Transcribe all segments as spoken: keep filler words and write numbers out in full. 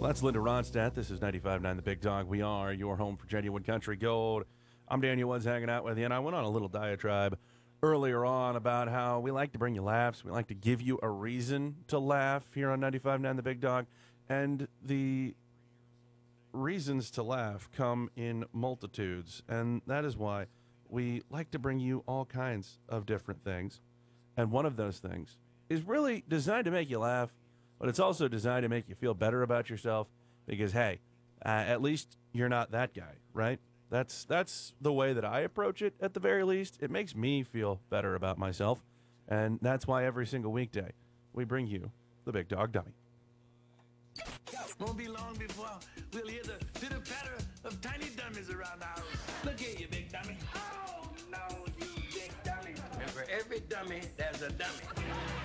Well, that's Linda Ronstadt. This is ninety-five point nine The Big Dog. We are your home for genuine country gold. I'm Daniel Woods hanging out with you, and I went on a little diatribe earlier on about how we like to bring you laughs. We like to give you a reason to laugh here on ninety-five point nine The Big Dog. And the reasons to laugh come in multitudes, and that is why we like to bring you all kinds of different things. And one of those things is really designed to make you laugh, but it's also designed to make you feel better about yourself because, hey, uh, at least you're not that guy, right? That's that's the way that I approach it at the very least. It makes me feel better about myself, and that's why every single weekday we bring you the Big Dog Dummy. Won't be long before we'll hear the pitter-patter of tiny dummies around the house. Look here, you big dummy. Oh, no, you big dummy. And for every dummy, there's a dummy.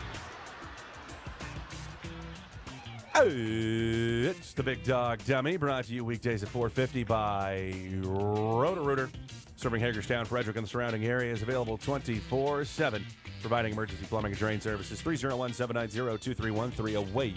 It's the Big Dog Dummy, brought to you weekdays at four fifty by Roto-Rooter. Serving Hagerstown, Frederick, and the surrounding areas. Available twenty-four seven. Providing emergency plumbing and drain services. three oh one, seven nine zero, two three one three. Away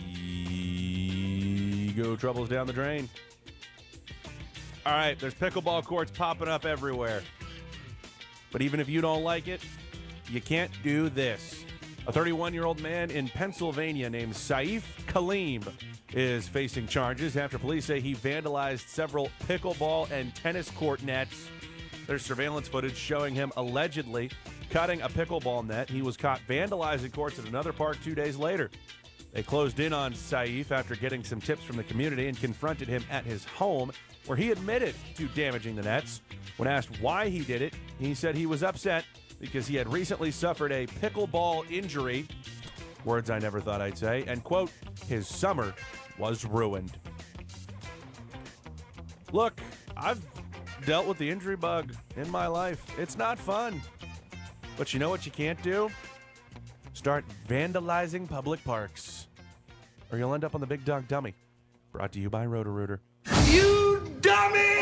go troubles down the drain. All right, there's pickleball courts popping up everywhere. But even if you don't like it, you can't do this. A thirty-one-year-old man in Pennsylvania named Saif Kaleem is facing charges after police say he vandalized several pickleball and tennis court nets. There's surveillance footage showing him allegedly cutting a pickleball net. He was caught vandalizing courts at another park two days later. They closed in on Saif after getting some tips from the community and confronted him at his home, where he admitted to damaging the nets. When asked why he did it, he said he was upset because he had recently suffered a pickleball injury, words I never thought I'd say, and, quote, his summer was ruined. Look, I've dealt with the injury bug in my life. It's not fun. But you know what you can't do? Start vandalizing public parks, or you'll end up on the Big Dog Dummy. Brought to you by Roto-Rooter. You dummy!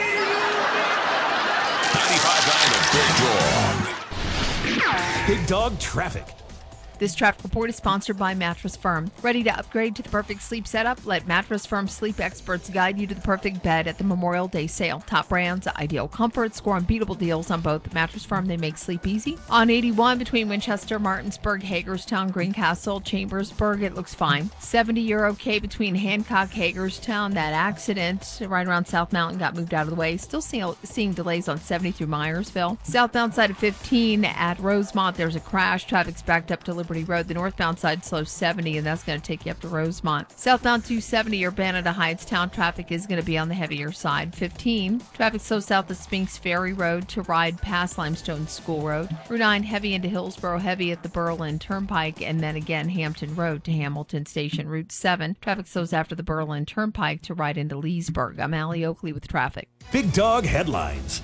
ninety-five point nine The Big Dog. Big Dog Traffic. This traffic report is sponsored by Mattress Firm. Ready to upgrade to the perfect sleep setup? Let Mattress Firm sleep experts guide you to the perfect bed at the Memorial Day sale. Top brands, ideal comfort, score unbeatable deals on both. Mattress Firm, they make sleep easy. On eighty-one between Winchester, Martinsburg, Hagerstown, Greencastle, Chambersburg, it looks fine. seventy, you're okay between Hancock, Hagerstown. That accident right around South Mountain got moved out of the way. Still seeing, seeing delays on seventy through Myersville. Southbound side of fifteen at Rosemont, there's a crash. Traffic's backed up to Liberty Road. The northbound side slows seventy, and that's going to take you up to Rosemont. Southbound two seventy, Urbana to Hydetown, traffic is going to be on the heavier side. fifteen, traffic slows south of Spinks Ferry Road to ride past Limestone School Road. Route nine, heavy into Hillsborough, heavy at the Berlin Turnpike, and then again Hampton Road to Hamilton Station. Route seven, traffic slows after the Berlin Turnpike to ride into Leesburg. I'm Allie Oakley with traffic. Big Dog Headlines.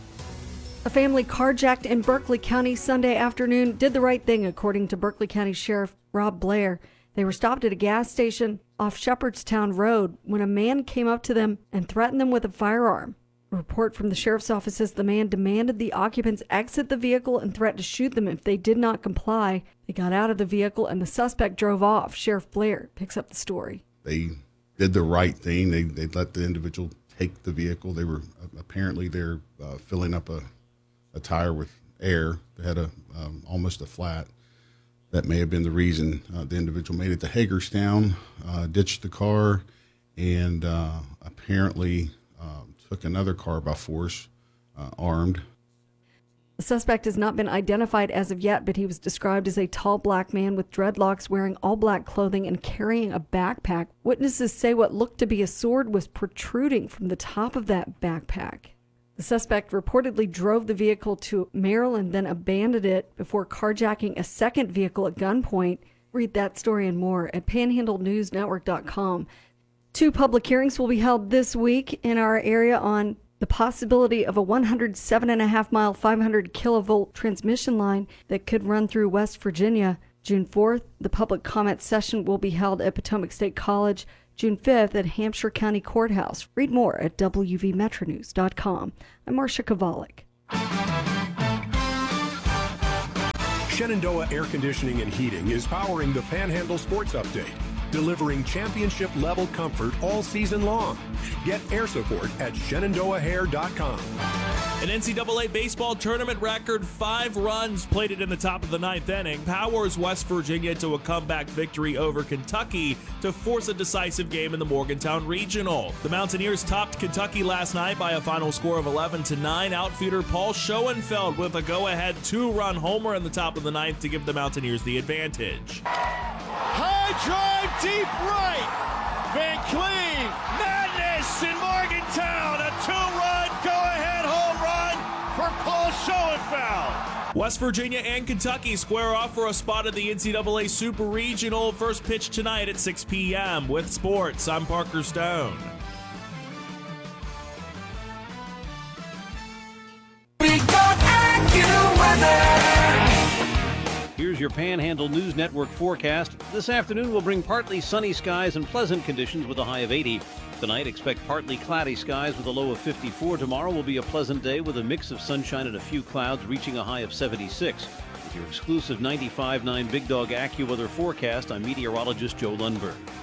A family carjacked in Berkeley County Sunday afternoon did the right thing, according to Berkeley County Sheriff Rob Blair. They were stopped at a gas station off Shepherdstown Road when a man came up to them and threatened them with a firearm. A report from the sheriff's office says the man demanded the occupants exit the vehicle and threatened to shoot them if they did not comply. They got out of the vehicle and the suspect drove off. Sheriff Blair picks up the story. They did the right thing. They they let the individual take the vehicle. They were apparently they're uh, filling up a a tire with air. They had a um, almost a flat. That may have been the reason uh, the individual made it to Hagerstown, uh, ditched the car, and uh, apparently um, took another car by force, uh, armed. The suspect has not been identified as of yet, but he was described as a tall black man with dreadlocks, wearing all black clothing and carrying a backpack. Witnesses say what looked to be a sword was protruding from the top of that backpack. The suspect reportedly drove the vehicle to Maryland, then abandoned it before carjacking a second vehicle at gunpoint. Read that story and more at panhandle news network dot com. Two public hearings will be held this week in our area on the possibility of a one hundred seven and a half mile, five hundred kilovolt transmission line that could run through West Virginia. June fourth, the public comment session will be held at Potomac State College. June fifth at Hampshire County Courthouse. Read more at w v metro news dot com. I'm Marcia Kovalik. Shenandoah Air Conditioning and Heating is powering the Panhandle Sports Update. delivering championship-level comfort all season long. Get air support at shenandoah hair dot com. An N C double A baseball tournament record, five runs plated in the top of the ninth inning, powers West Virginia to a comeback victory over Kentucky to force a decisive game in the Morgantown Regional. The Mountaineers topped Kentucky last night by a final score of eleven to nine. Outfielder Paul Schoenfeld with a go-ahead two-run homer in the top of the ninth to give the Mountaineers the advantage. High drive deep right. Van Cleve. Madness in Morgantown. A two-run go-ahead home run for Paul Schoenfeld. West Virginia and Kentucky square off for a spot at the N C double A Super Regional. First pitch tonight at six p.m. With sports, I'm Parker Stone. We got AccuWeather. Here's your Panhandle News Network forecast. This afternoon will bring partly sunny skies and pleasant conditions with a high of eighty. Tonight, expect partly cloudy skies with a low of fifty-four. Tomorrow will be a pleasant day with a mix of sunshine and a few clouds, reaching a high of seventy-six. With your exclusive ninety-five point nine Big Dog AccuWeather forecast, I'm meteorologist Joe Lundberg.